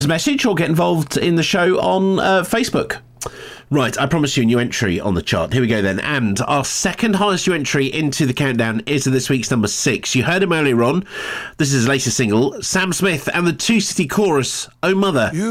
message or get involved in the show on Facebook. Right, I promised you a new entry on the chart. Here we go then. And our second highest new entry into the countdown is this week's number 6. You heard him earlier on. This is his latest single, Sam Smith and the Two City Chorus, Oh Mother.